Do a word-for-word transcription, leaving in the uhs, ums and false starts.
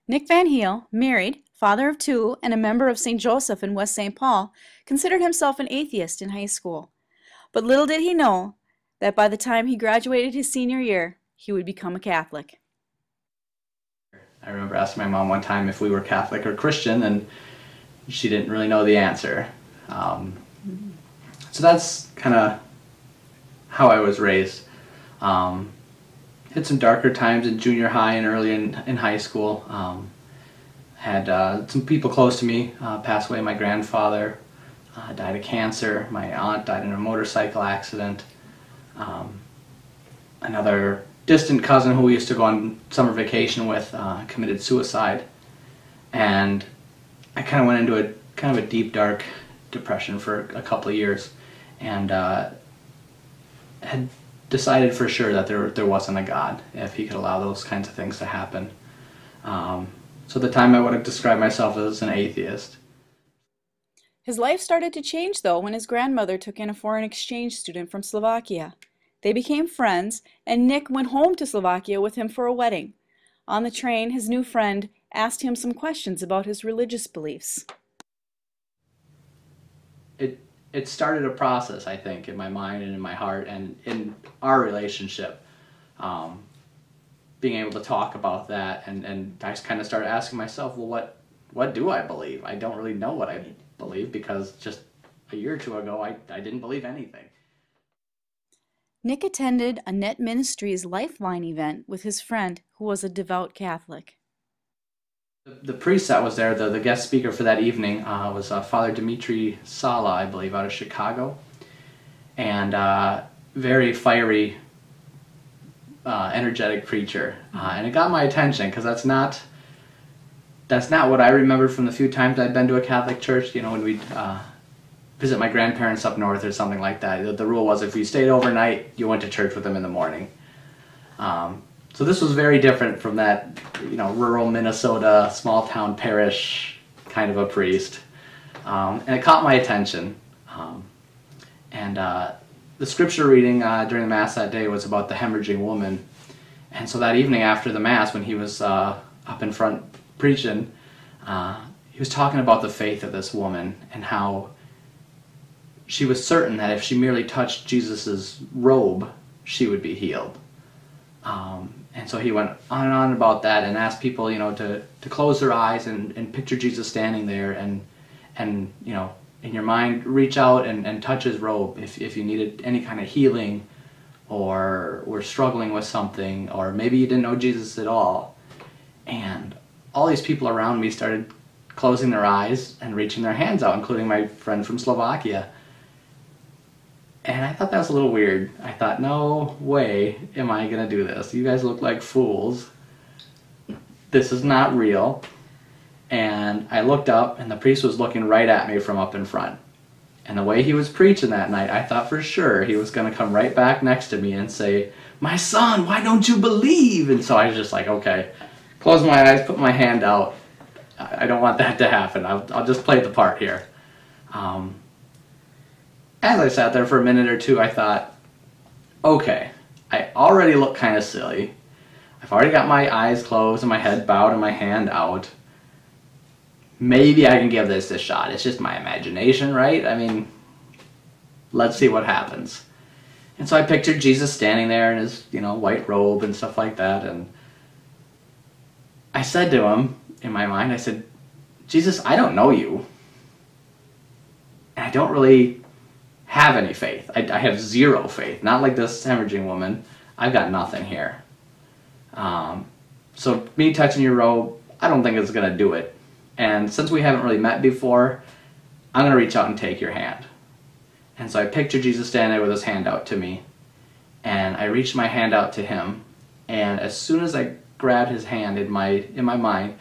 Nick Van Heel, married, father of two, and a member of Saint Joseph in West Saint Paul, considered himself an atheist in high school. But little did he know that by the time he graduated his senior year, he would become a Catholic. I remember asking my mom one time if we were Catholic or Christian, and she didn't really know the answer. Um, so that's kind of how I was raised. Um, had some darker times in junior high and early in, in high school. Um, had uh, some people close to me uh, pass away. My grandfather uh, died of cancer. My aunt died in a motorcycle accident. Um, another distant cousin who we used to go on summer vacation with uh, committed suicide. And I kind of went into a kind of a deep, dark depression for a couple of years, and uh, had decided for sure that there there wasn't a God if He could allow those kinds of things to happen. Um, so at the time I would have described myself as an atheist. His life started to change, though, when his grandmother took in a foreign exchange student from Slovakia. They became friends, and Nick went home to Slovakia with him for a wedding. On the train, his new friend asked him some questions about his religious beliefs. It it started a process, I think, in my mind and in my heart and in our relationship. Um, being able to talk about that, and, and I just kind of started asking myself, well, what what do I believe? I don't really know what I believe, because just a year or two ago I, I didn't believe anything. Nick attended a Net Ministries Lifeline event with his friend who was a devout Catholic. The, the priest that was there, the, the guest speaker for that evening, uh, was uh, Father Dimitri Sala, I believe, out of Chicago. And uh, very fiery, uh, energetic preacher. Uh, and it got my attention, because that's not that's not what I remember from the few times I'd been to a Catholic church. You know, when we'd uh, visit my grandparents up north or something like that. The, the rule was if you stayed overnight, you went to church with them in the morning. Um, so this was very different from that, you know, rural Minnesota, small town parish kind of a priest. Um, and it caught my attention. Um, and uh, the scripture reading uh, during the Mass that day was about the hemorrhaging woman. And so that evening after the Mass, when he was uh, up in front preaching, uh, he was talking about the faith of this woman and how she was certain that if she merely touched Jesus's robe, she would be healed. Um, and so he went on and on about that and asked people, you know, to, to close their eyes and, and picture Jesus standing there and, and, you know, in your mind, reach out and, and touch his robe if, if you needed any kind of healing or were struggling with something, or maybe you didn't know Jesus at all. And all these people around me started closing their eyes and reaching their hands out, including my friend from Slovakia. And I thought that was a little weird. I thought, no way am I going to do this. You guys look like fools. This is not real. And I looked up, and the priest was looking right at me from up in front. And the way he was preaching that night, I thought for sure he was going to come right back next to me and say, "My son, why don't you believe?" And so I was just like, okay. Close my eyes, put my hand out. I don't want that to happen. I'll, I'll just play the part here. Um, as I sat there for a minute or two, I thought, okay, I already look kind of silly. I've already got my eyes closed and my head bowed and my hand out. Maybe I can give this a shot. It's just my imagination, right? I mean, let's see what happens. And so I pictured Jesus standing there in his, you know, white robe and stuff like that, and I said to him, in my mind, I said, "Jesus, I don't know you. And I don't really have any faith. I, I have zero faith. Not like this hemorrhaging woman. I've got nothing here. Um, so me touching your robe, I don't think it's going to do it. And since we haven't really met before, I'm going to reach out and take your hand." And so I pictured Jesus standing there with his hand out to me. And I reached my hand out to him. And as soon as I grabbed his hand in my in my mind,